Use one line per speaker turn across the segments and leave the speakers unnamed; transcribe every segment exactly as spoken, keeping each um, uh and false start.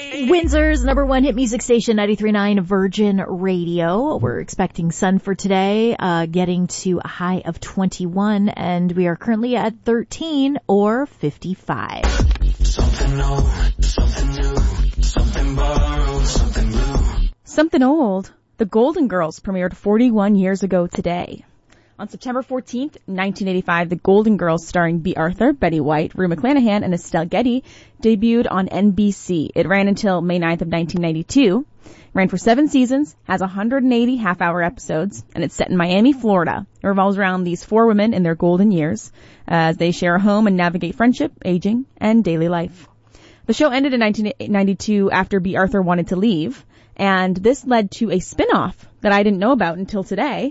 Windsor's number one hit music station, ninety-three point nine Virgin Radio. We're expecting sun for today, uh, getting to a high of twenty-one, and we are currently at thirteen or fifty-five.
Something old, something new, something borrowed, something blue.
Something old. The Golden Girls premiered forty-one years ago today. On September fourteenth, nineteen eighty-five, The Golden Girls, starring Bea Arthur, Betty White, Rue McClanahan, and Estelle Getty, debuted on N B C. It ran until May ninth of nineteen ninety-two. It ran for seven seasons, has one hundred eighty half-hour episodes, and it's set in Miami, Florida. It revolves around these four women in their golden years as they share a home and navigate friendship, aging, and daily life. The show ended in nineteen ninety-two after Bea Arthur wanted to leave, and this led to a spin-off that I didn't know about until today.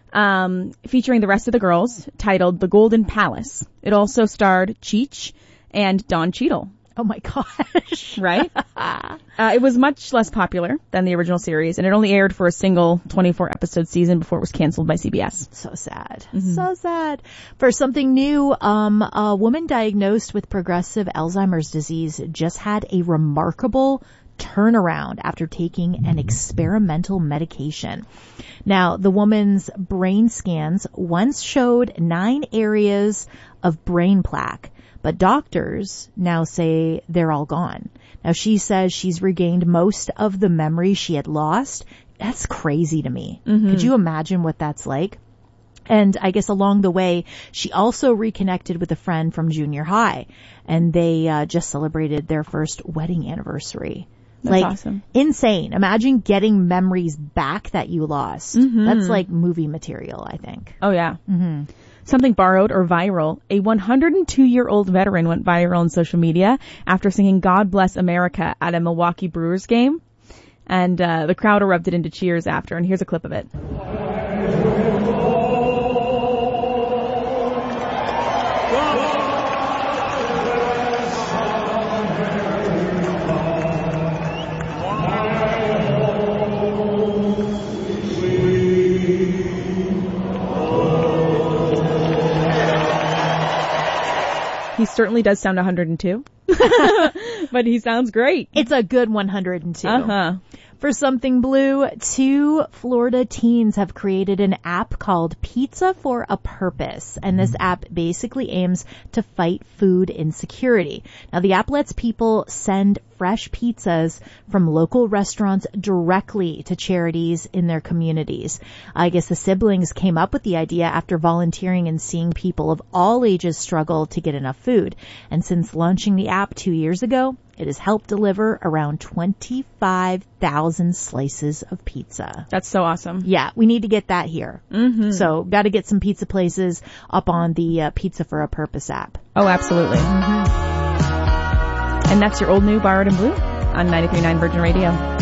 Um, featuring the rest of the girls, titled The Golden Palace. It also starred Cheech and Don Cheadle.
Oh my gosh.
Right? uh, it was much less popular than the original series, and it only aired for a single twenty-four episode season before it was canceled by C B S.
So sad.
Mm-hmm.
So sad. For something new, um, a woman diagnosed with progressive Alzheimer's disease just had a remarkable turnaround after taking an experimental medication. Now, the woman's brain scans once showed nine areas of brain plaque, but doctors now say they're all gone. Now, she says she's regained most of the memory she had lost. That's crazy to me. Mm-hmm. Could you imagine what that's like? And I guess along the way, she also reconnected with a friend from junior high, and they uh, just celebrated their first wedding anniversary.
That's
like,
awesome.
Insane. Imagine getting memories back that you lost.
Mm-hmm.
That's like movie material, I think.
Oh, yeah.
Mm-hmm.
Something borrowed or viral. A one hundred two year old veteran went viral on social media after singing God Bless America at a Milwaukee Brewers game. And uh, the crowd erupted into cheers after. And here's a clip of it. He certainly does sound one hundred two, but he sounds great.
It's a good one hundred two.
Uh-huh.
For something blue, two Florida teens have created an app called Pizza for a Purpose, and this app basically aims to fight food insecurity. Now, the app lets people send fresh pizzas from local restaurants directly to charities in their communities. I guess the siblings came up with the idea after volunteering and seeing people of all ages struggle to get enough food. And since launching the app two years ago, it has helped deliver around twenty-five thousand slices of pizza.
That's so awesome.
Yeah, we need to get that here. Mm-hmm. So got to get some pizza places up on the uh, Pizza for a Purpose app.
Oh, absolutely. Mm-hmm. And that's your old, new, borrowed, and blue on ninety-three point nine Virgin Radio.